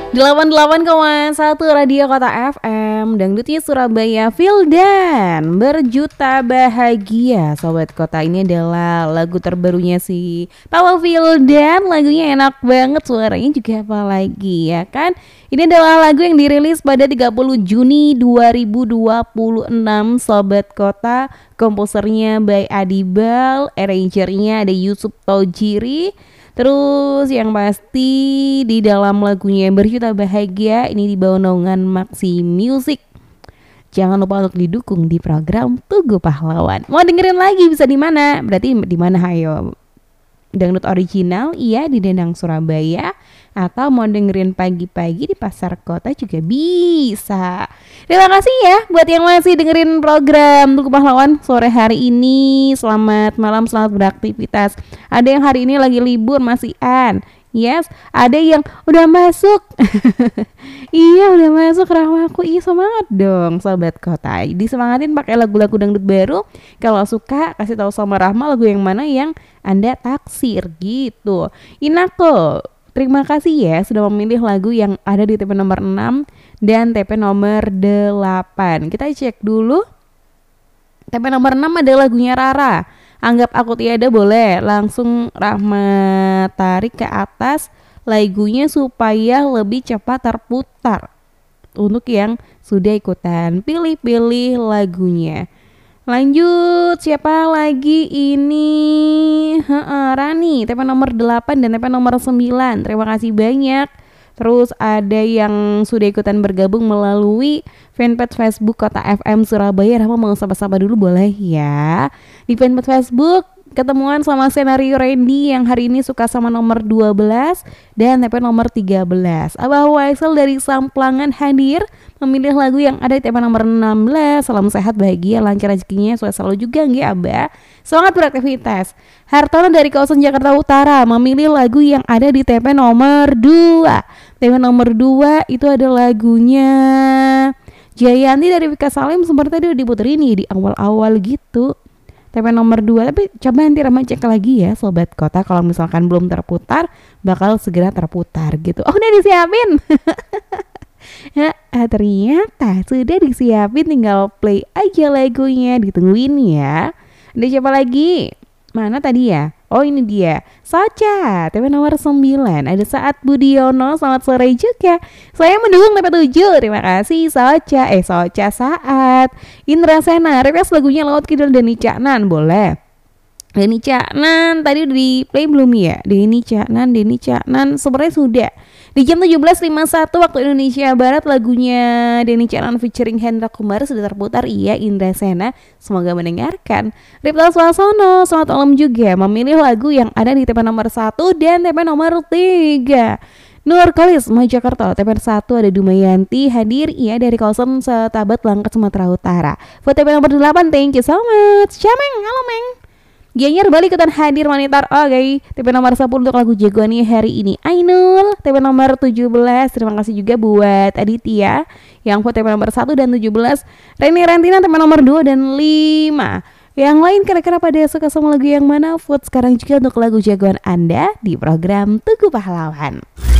88,1 Radio Kota FM, dangdutnya Surabaya, Vildan Berjuta Bahagia. Sobat Kota, ini adalah lagu terbarunya si Papa Vildan. Lagunya enak banget, suaranya juga apalagi ya kan. Ini adalah lagu yang dirilis pada 30 Juni 2026. Sobat Kota, komposernya by Adibal, arrangernya ada Yusuf Tojiri. Terus yang pasti di dalam lagunya Berjuta Bahagia ini dibawa naungan Maxi Music. Jangan lupa untuk didukung di program Tugu Pahlawan. Mau dengerin lagi bisa di mana? Berarti di mana, hayo? Dangdut original iya di Dendang Surabaya, atau mau dengerin pagi-pagi di Pasar Kota juga bisa. Terima kasih ya buat yang masih dengerin program Tugu Pahlawan sore hari ini. Selamat malam, selamat beraktivitas. Ada yang hari ini lagi libur masih yes, ada yang udah masuk. Iya, udah masuk rahmaku. Iya, semangat dong Sobat Kota. Disemangatin pakai lagu-lagu dangdut baru. Kalau suka kasih tahu sama Rahma lagu yang mana yang Anda taksir gitu. Inako, terima kasih ya sudah memilih lagu yang ada di TP nomor 6 dan TP nomor 8. Kita cek dulu. TP nomor 6 ada lagunya Rara, Anggap Aku Tiada. Boleh langsung Rahma tarik ke atas lagunya supaya lebih cepat terputar. Untuk yang sudah ikutan pilih-pilih lagunya. Lanjut, siapa lagi ini? Rani, TP nomor 8 dan TP nomor 9. Terima kasih banyak. Terus ada yang sudah ikutan bergabung melalui fanpage Facebook Kota FM Surabaya. Rahma mau sapa-sapa dulu boleh ya. Di fanpage Facebook ketemuan sama Senario Randy yang hari ini suka sama nomor 12 dan TP nomor 13. Abah Waisel dari Samplangan hadir memilih lagu yang ada di TP nomor 16. Salam sehat, bahagia, lancar rezekinya, sukses selalu juga nggih Abah. Semangat beraktivitas. Hartono dari kawasan Jakarta Utara memilih lagu yang ada di TP nomor 2. TP nomor 2 itu ada lagunya Jayanti dari Vika Salim. Seperti tadi udah diputerin nih di awal-awal gitu. TP nomor 2, tapi coba nanti Rama cek lagi ya Sobat Kota. Kalau misalkan belum terputar, bakal segera terputar gitu. Oh, udah disiapin. Ternyata sudah disiapin, tinggal play aja lagunya, ditungguin ya. Ada siapa lagi? Mana tadi ya? Oh, ini dia, Soca, TP nomor 9. Ada Saat Budiono, selamat sore juga. Saya mendukung TP 7. Terima kasih Soca. Soca Saat. Indra Sena, request lagunya Laut Kidul Deni Caknan. Boleh. Deni Caknan tadi udah di play belum ya? Deni Caknan sebenarnya sudah. Di jam 17.51 waktu Indonesia Barat lagunya Deni Caknan featuring Hendra Kumar sudah terputar. Iya, Indra Sena, semoga mendengarkan. Riptal Swasono, selamat malam juga, memilih lagu yang ada di TP nomor 1 dan TP nomor 3. Nur Kolis, Mojokerto, TP 1 ada Dumayanti hadir iya dari kawasan Setabat Langkat Sumatera Utara. Buat TP nomor 8, thank you so much. Cameng, halo Meng. Gianyar balik ikutan hadir Manitar. Oke, TP nomor 10 untuk lagu jagoannya hari ini Ainul. TP nomor 17, terima kasih juga buat Aditya yang vote TP nomor 1 dan 17. Reni Rantina TP nomor 2 dan 5. Yang lain kira-kira pada suka sama lagu yang mana? Vote sekarang juga untuk lagu jagoan Anda di program Tugu Pahlawan.